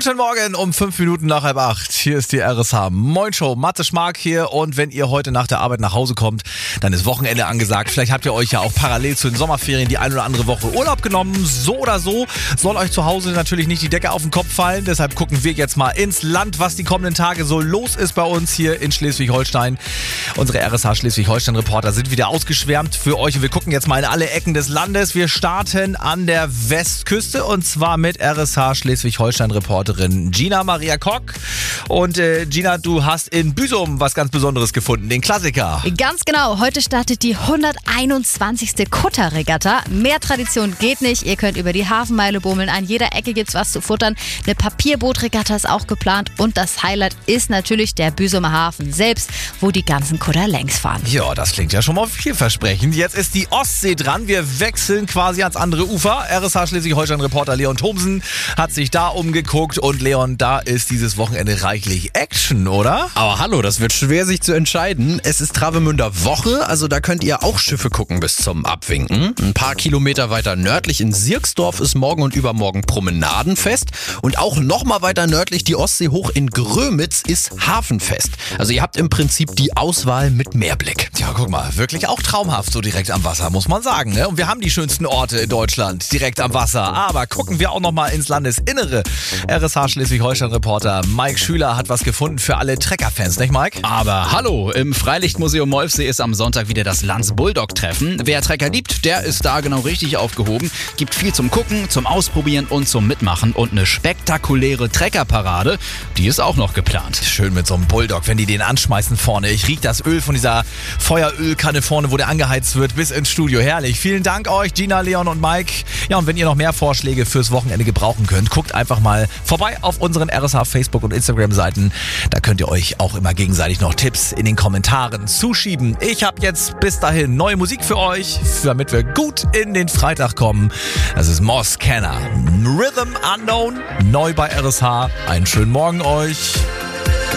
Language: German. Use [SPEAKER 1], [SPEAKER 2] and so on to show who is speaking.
[SPEAKER 1] Guten Morgen um 5 Minuten nach 7:30. Hier ist die RSH Moin Show. Matze Schmark hier, und wenn ihr heute nach der Arbeit nach Hause kommt, dann ist Wochenende angesagt. Vielleicht habt ihr euch ja auch parallel zu den Sommerferien die ein oder andere Woche Urlaub genommen. So oder so soll euch zu Hause natürlich nicht die Decke auf den Kopf fallen. Deshalb gucken wir jetzt mal ins Land, was die kommenden Tage so los ist bei uns hier in Schleswig-Holstein. Unsere RSH Schleswig-Holstein-Reporter sind wieder ausgeschwärmt für euch und wir gucken jetzt mal in alle Ecken des Landes. Wir starten an der Westküste und zwar mit RSH Schleswig-Holstein-Reporterin Gina Maria Kock. Und Gina, du hast in Büsum was ganz Besonderes gefunden, den Klassiker.
[SPEAKER 2] Ganz genau, heute startet die 121. Kutterregatta. Mehr Tradition geht nicht, ihr könnt über die Hafenmeile bummeln, an jeder Ecke gibt's was zu futtern. Eine Papierbootregatta ist auch geplant und das Highlight ist natürlich der Büsumer Hafen selbst, wo die ganzen Kutter längs fahren.
[SPEAKER 1] Ja, das klingt ja schon mal vielversprechend. Jetzt ist die Ostsee dran, wir wechseln quasi ans andere Ufer. RSH Schleswig-Holstein-Reporter Leon Thomsen hat sich da umgeguckt und Leon, da ist dieses Wochenende reichlich Action, oder?
[SPEAKER 3] Aber hallo, das wird schwer sich zu entscheiden. Es ist Travemünder Woche, also da könnt ihr auch Schiffe gucken bis zum Abwinken. Ein paar Kilometer weiter nördlich in Sirksdorf ist morgen und übermorgen Promenadenfest. Und auch noch mal weiter nördlich die Ostsee hoch in Grömitz ist Hafenfest. Also ihr habt im Prinzip die Auswahl mit Mehrblick.
[SPEAKER 1] Ja, guck mal, wirklich auch traumhaft so direkt am Wasser, muss man sagen. Ne? Und wir haben die schönsten Orte in Deutschland direkt am Wasser. Aber gucken wir auch noch mal ins Landesinnere. RSH Schleswig-Holstein-Reporter Mike Schüler hat was gefunden für alle Trekker-Fans, nicht Mike?
[SPEAKER 4] Aber hallo, im Freilichtmuseum Molfsee ist am Sonntag wieder das Lanz-Bulldog-Treffen. Wer Trecker liebt, der ist da genau richtig aufgehoben. Gibt viel zum Gucken, zum Ausprobieren und zum Mitmachen. Und eine spektakuläre Treckerparade, die ist auch noch geplant.
[SPEAKER 1] Schön mit so einem Bulldog, wenn die den anschmeißen vorne. Ich riech das Öl von dieser Feuerölkanne vorne, wo der angeheizt wird, bis ins Studio. Herrlich. Vielen Dank euch, Gina, Leon und Mike. Ja, und wenn ihr noch mehr Vorschläge fürs Wochenende gebrauchen könnt, guckt einfach mal vorbei auf unseren RSH Facebook- und Instagram-Seiten. Da könnt ihr euch auch immer gegenseitig noch Tipps in den Kommentaren zuschieben. Ich habe jetzt bis dahin neue Musik für euch, damit wir gut in den Freitag kommen. Das ist Moss Kenner. Rhythm Unknown, neu bei RSH. Einen schönen Morgen euch.